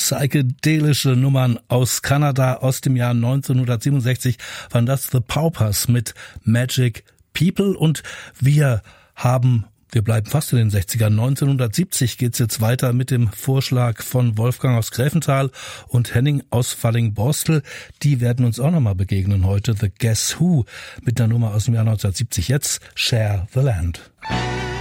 psychedelische Nummern aus Kanada aus dem Jahr 1967 waren das The Paupers mit Magic People und wir bleiben fast in den 60ern. 1970 geht's jetzt weiter mit dem Vorschlag von Wolfgang aus Gräfenthal und Henning aus Falling-Borstel. Die werden uns auch nochmal begegnen heute. The Guess Who mit einer Nummer aus dem Jahr 1970. Jetzt Share the Land.